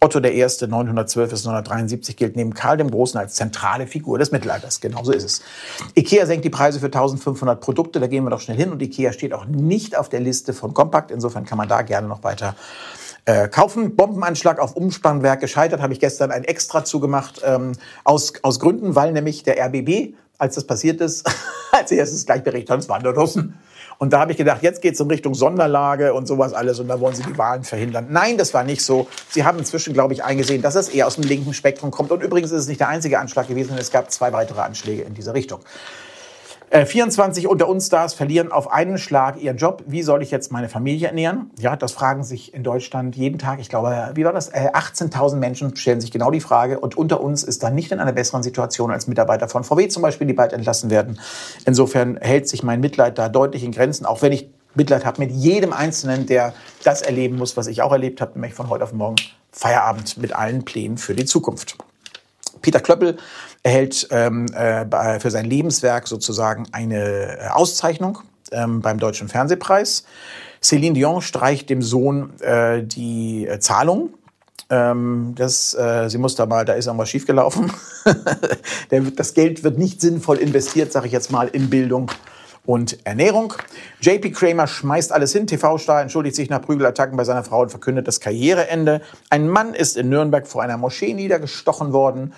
Otto I. 912 bis 973 gilt neben Karl dem Großen als zentrale Figur des Mittelalters. Genauso ist es. Ikea senkt die Preise für 1500 Produkte, da gehen wir doch schnell hin. Und Ikea steht auch nicht auf der Liste von Compact. Insofern kann man da gerne noch weiter kaufen. Bombenanschlag auf Umspannwerk gescheitert, habe ich gestern ein Extra zugemacht, aus Gründen, weil nämlich der RBB, als das passiert ist, als erstes gleich berichtet hat, es waren nur Russen. Und da habe ich gedacht, jetzt geht es in Richtung Sonderlage und sowas alles und da wollen sie die Wahlen verhindern. Nein, das war nicht so. Sie haben inzwischen, glaube ich, eingesehen, dass es eher aus dem linken Spektrum kommt. Und übrigens ist es nicht der einzige Anschlag gewesen, es gab 2 weitere Anschläge in dieser Richtung. 24 unter uns Stars verlieren auf einen Schlag ihren Job. Wie soll ich jetzt meine Familie ernähren? Ja, das fragen sich in Deutschland jeden Tag. Ich glaube, wie war das? 18.000 Menschen stellen sich genau die Frage. Und unter uns ist dann nicht in einer besseren Situation als Mitarbeiter von VW zum Beispiel, die bald entlassen werden. Insofern hält sich mein Mitleid da deutlich in Grenzen, auch wenn ich Mitleid habe mit jedem Einzelnen, der das erleben muss, was ich auch erlebt habe, nämlich von heute auf morgen Feierabend mit allen Plänen für die Zukunft. Peter Klöppel erhält für sein Lebenswerk sozusagen eine Auszeichnung beim Deutschen Fernsehpreis. Céline Dion streicht dem Sohn die Zahlung. Sie muss da ist irgendwas schiefgelaufen. Das Geld wird nicht sinnvoll investiert, sage ich jetzt mal, in Bildung und Ernährung. JP Cramer schmeißt alles hin. TV-Star entschuldigt sich nach Prügelattacken bei seiner Frau und verkündet das Karriereende. Ein Mann ist in Nürnberg vor einer Moschee niedergestochen worden.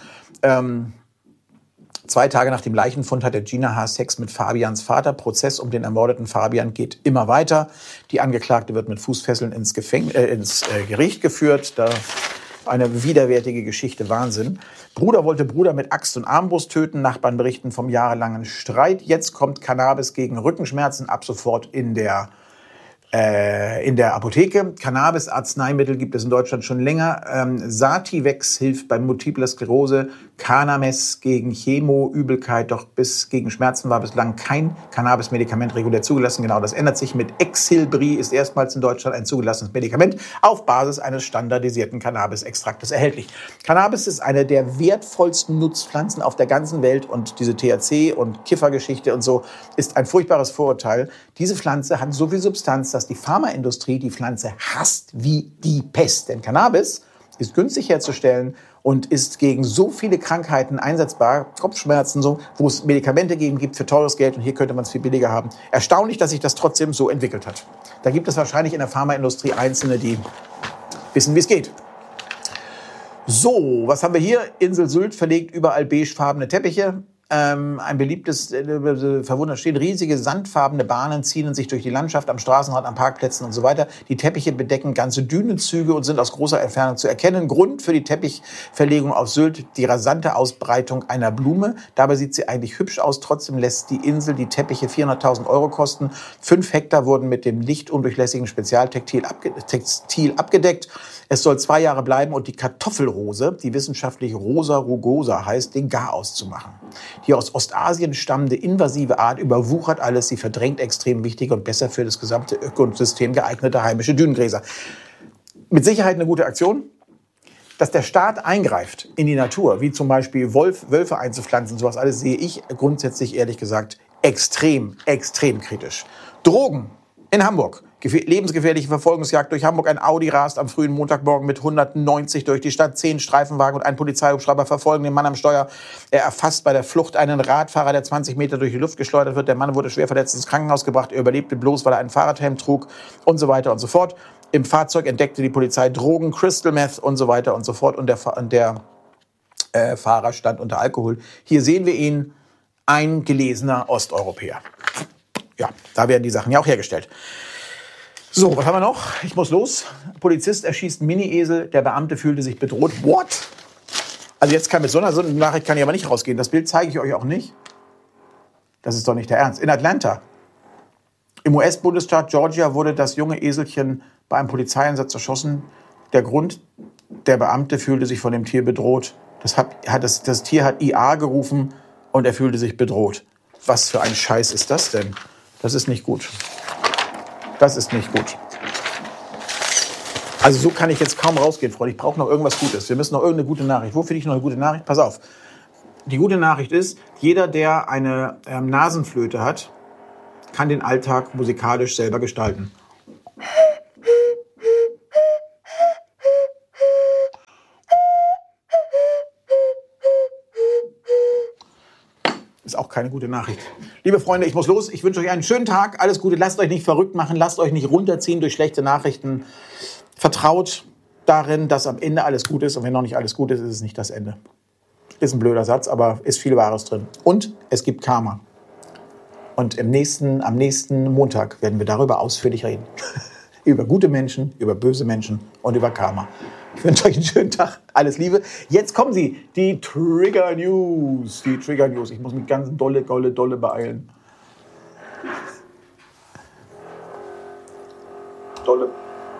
2 Tage nach dem Leichenfund hatte Gina H. Sex mit Fabians Vater. Prozess um den ermordeten Fabian geht immer weiter. Die Angeklagte wird mit Fußfesseln ins Gericht geführt. Eine widerwärtige Geschichte, Wahnsinn. Bruder wollte Bruder mit Axt und Armbrust töten. Nachbarn berichten vom jahrelangen Streit. Jetzt kommt Cannabis gegen Rückenschmerzen ab sofort in der Apotheke. Cannabis-Arzneimittel gibt es in Deutschland schon länger. Sativex hilft bei Multipler Sklerose. Canames gegen Chemo-Übelkeit, doch gegen Schmerzen war bislang kein Cannabis-Medikament regulär zugelassen. Genau, das ändert sich mit Exhilbri, ist erstmals in Deutschland ein zugelassenes Medikament auf Basis eines standardisierten Cannabis-Extraktes erhältlich. Cannabis ist eine der wertvollsten Nutzpflanzen auf der ganzen Welt und diese THC- und Kiffergeschichte und so ist ein furchtbares Vorurteil. Diese Pflanze hat so viel Substanz, dass die Pharmaindustrie die Pflanze hasst wie die Pest. Denn Cannabis ist günstig herzustellen und ist gegen so viele Krankheiten einsetzbar, Kopfschmerzen, so, wo es Medikamente gibt für teures Geld und hier könnte man es viel billiger haben. Erstaunlich, dass sich das trotzdem so entwickelt hat. Da gibt es wahrscheinlich in der Pharmaindustrie Einzelne, die wissen, wie es geht. So, was haben wir hier? Insel Sylt verlegt überall beigefarbene Teppiche. Ein beliebtes, verwundert stehen riesige sandfarbene Bahnen, ziehen sich durch die Landschaft, am Straßenrand, an Parkplätzen und so weiter. Die Teppiche bedecken ganze Dünenzüge und sind aus großer Entfernung zu erkennen. Grund für die Teppichverlegung auf Sylt, die rasante Ausbreitung einer Blume. Dabei sieht sie eigentlich hübsch aus. Trotzdem lässt die Insel die Teppiche 400.000 € kosten. 5 Hektar wurden mit dem lichtundurchlässigen Spezialtextil abgedeckt. Es soll 2 Jahre bleiben und die Kartoffelrose, die wissenschaftlich Rosa rugosa heißt, den Garaus zu machen. Die aus Ostasien stammende invasive Art überwuchert alles. Sie verdrängt extrem wichtige und besser für das gesamte Ökosystem geeignete heimische Dünengräser. Mit Sicherheit eine gute Aktion. Dass der Staat eingreift in die Natur, wie zum Beispiel Wölfe einzupflanzen, sowas alles sehe ich grundsätzlich ehrlich gesagt extrem kritisch. Drogen in Hamburg. Lebensgefährliche Verfolgungsjagd durch Hamburg. Ein Audi rast am frühen Montagmorgen mit 190 durch die Stadt. 10 Streifenwagen und ein Polizeihubschrauber verfolgen den Mann am Steuer. Er erfasst bei der Flucht einen Radfahrer, der 20 Meter durch die Luft geschleudert wird. Der Mann wurde schwer verletzt ins Krankenhaus gebracht. Er überlebte bloß, weil er einen Fahrradhelm trug und so weiter und so fort. Im Fahrzeug entdeckte die Polizei Drogen, Crystal Meth und so weiter und so fort. Und der Fahrer stand unter Alkohol. Hier sehen wir ihn, ein gelesener Osteuropäer. Ja, da werden die Sachen ja auch hergestellt. So, was haben wir noch? Ich muss los. Polizist erschießt Mini-Esel. Der Beamte fühlte sich bedroht. What? Also jetzt kann mit so einer Nachricht kann ich aber nicht rausgehen. Das Bild zeige ich euch auch nicht. Das ist doch nicht der Ernst. In Atlanta, im US-Bundesstaat Georgia, wurde das junge Eselchen bei einem Polizeieinsatz erschossen. Der Grund, der Beamte fühlte sich von dem Tier bedroht. Das Tier hat IA gerufen und er fühlte sich bedroht. Was für ein Scheiß ist das denn? Das ist nicht gut. Das ist nicht gut. Also so kann ich jetzt kaum rausgehen, Freunde. Ich brauche noch irgendwas Gutes. Wir müssen noch irgendeine gute Nachricht. Wo finde ich noch eine gute Nachricht? Pass auf. Die gute Nachricht ist, jeder, der eine Nasenflöte hat, kann den Alltag musikalisch selber gestalten. Ist auch keine gute Nachricht. Liebe Freunde, ich muss los. Ich wünsche euch einen schönen Tag. Alles Gute. Lasst euch nicht verrückt machen. Lasst euch nicht runterziehen durch schlechte Nachrichten. Vertraut darin, dass am Ende alles gut ist. Und wenn noch nicht alles gut ist, ist es nicht das Ende. Ist ein blöder Satz, aber ist viel Wahres drin. Und es gibt Karma. Und am nächsten Montag werden wir darüber ausführlich reden. Über gute Menschen, über böse Menschen und über Karma. Ich wünsche euch einen schönen Tag. Alles Liebe. Jetzt kommen sie, die Trigger News. Die Trigger News. Ich muss mich ganz dolle beeilen. Dolle.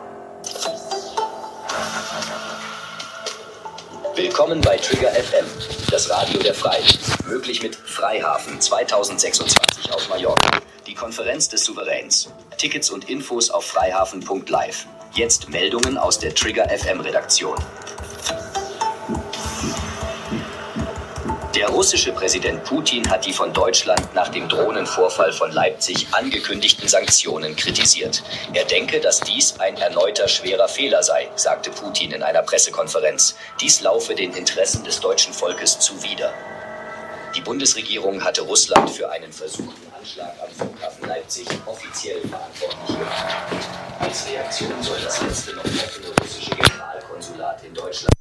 Willkommen bei Trigger FM, das Radio der Freien. Möglich mit Freihafen 2026 auf Mallorca. Die Konferenz des Souveräns. Tickets und Infos auf freihafen.live. Jetzt Meldungen aus der Trigger FM Redaktion. Der russische Präsident Putin hat die von Deutschland nach dem Drohnenvorfall von Leipzig angekündigten Sanktionen kritisiert. Er denke, dass dies ein erneuter schwerer Fehler sei, sagte Putin in einer Pressekonferenz. Dies laufe den Interessen des deutschen Volkes zuwider. Die Bundesregierung hatte Russland für einen versuchten Anschlag am Flughafen Leipzig offiziell verantwortlich gemacht. Als Reaktion soll das letzte noch offene russische Generalkonsulat in Deutschland